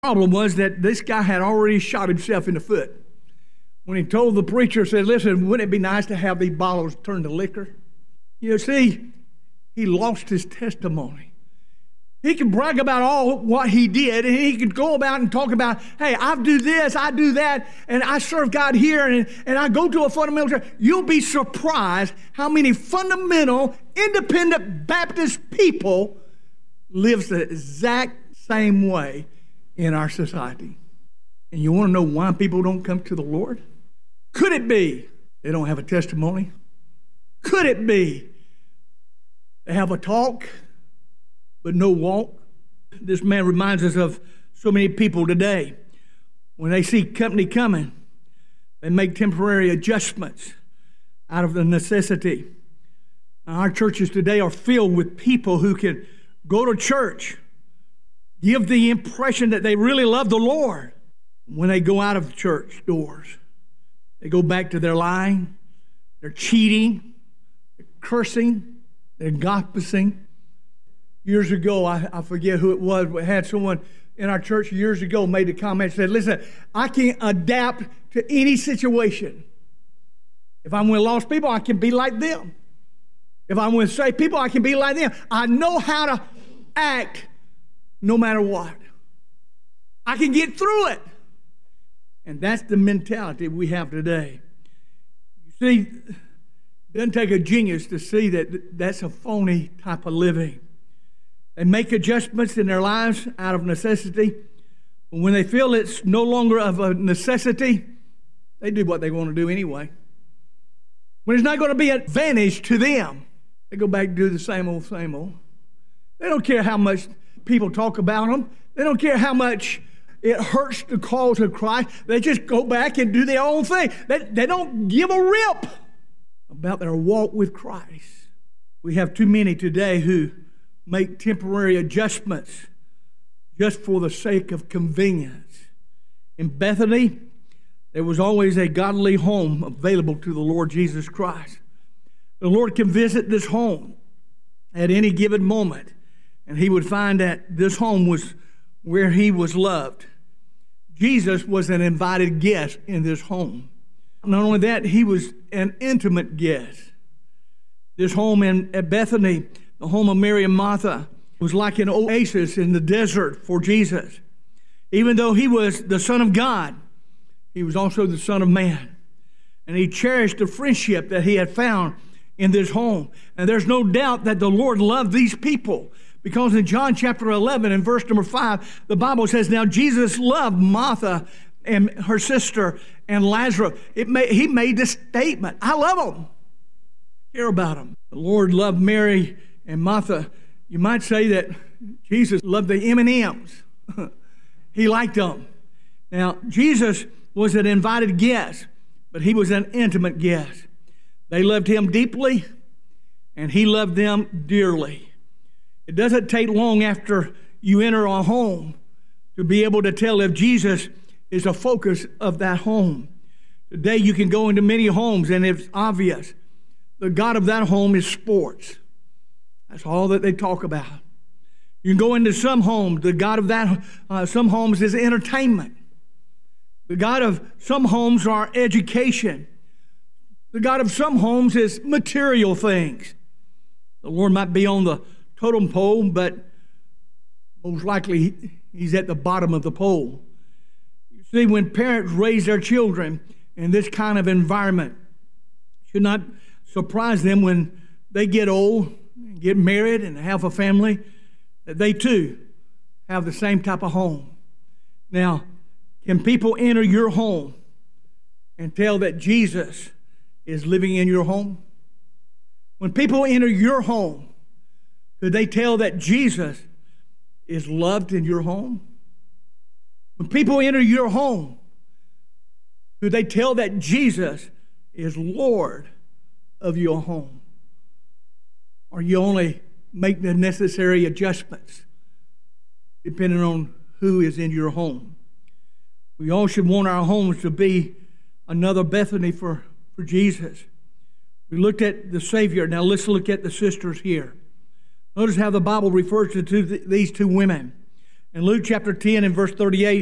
problem was that this guy had already shot himself in the foot. When he told the preacher, said, listen, wouldn't it be nice to have these bottles turned to liquor? You see, he lost his testimony. He could brag about all what he did, and he could go about and talk about, hey, I do this, I do that, and I serve God here, and I go to a fundamental church. You'll be surprised how many fundamental, independent Baptist people lives the exact same way in our society. And you want to know why people don't come to the Lord? Could it be they don't have a testimony? Could it be they have a talk but no walk? This man reminds us of so many people today. When they see company coming, they make temporary adjustments out of the necessity. Now, our churches today are filled with people who can go to church, give the impression that they really love the Lord. When they go out of church doors, they go back to their lying, their cheating, their cursing, their gossiping. Years ago, I forget who it was, but had someone in our church years ago made a comment and said, listen, I can adapt to any situation. If I'm with lost people, I can be like them. If I'm with saved people, I can be like them. I know how to act no matter what. I can get through it. And that's the mentality we have today. You see, it doesn't take a genius to see that that's a phony type of living. They make adjustments in their lives out of necessity. But when they feel it's no longer of a necessity, they do what they want to do anyway. When it's not going to be an advantage to them, they go back and do the same old, same old. They don't care how much people talk about them. They don't care how much it hurts the cause of Christ. They just go back and do their own thing. They don't give a rip about their walk with Christ. We have too many today who make temporary adjustments just for the sake of convenience. In Bethany, there was always a godly home available to the Lord Jesus Christ. The Lord can visit this home at any given moment, and he would find that this home was where he was loved. Jesus was an invited guest in this home. Not only that, he was an intimate guest. This home at Bethany, the home of Mary and Martha, was like an oasis in the desert for Jesus. Even though he was the Son of God, he was also the Son of Man. And he cherished the friendship that he had found in this home. And there's no doubt that the Lord loved these people. Because in John chapter 11 and verse number 5, the Bible says, now Jesus loved Martha and her sister and Lazarus. He made this statement, I love them. I care about them. The Lord loved Mary and Martha. You might say that Jesus loved the M&Ms. He liked them. Now, Jesus was an invited guest, but he was an intimate guest. They loved him deeply, and he loved them dearly. It doesn't take long after you enter a home to be able to tell if Jesus is the focus of that home. Today you can go into many homes and it's obvious. The God of that home is sports. That's all that they talk about. You can go into some homes. The God of that some homes is entertainment. The God of some homes are education. The God of some homes is material things. The Lord might be on the totem pole, but most likely he's at the bottom of the pole. You see, when parents raise their children in this kind of environment, it should not surprise them when they get old, get married, and have a family, that they too have the same type of home. Now, can people enter your home and tell that Jesus is living in your home? When people enter your home, could they tell that Jesus is loved in your home? When people enter your home, could they tell that Jesus is Lord of your home? Or you only make the necessary adjustments depending on who is in your home? We all should want our homes to be another Bethany for Jesus. We looked at the Savior. Now let's look at the sisters here. Notice how the Bible refers to these two women. In Luke chapter 10 and verse 38,